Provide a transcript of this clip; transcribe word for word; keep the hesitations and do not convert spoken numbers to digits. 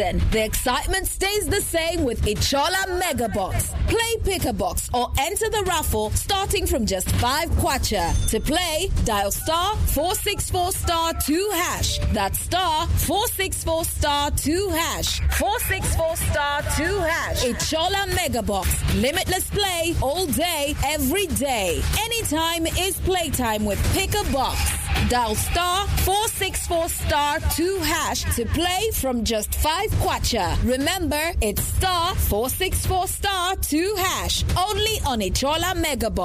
The excitement stays the same with Ichola Mega Box. Play Pick a Box or enter the raffle starting from just five kwacha. To play, dial star four six four star two hash. That's star four six four star two hash. four six four star two hash. Ichola Mega Box. Limitless play all day, every day. Anytime is playtime with Pick a Box. Dial star four six four star two hash to play from just five kwacha. Remember, it's star four six four star two hash. Only on Ichola Mega Box.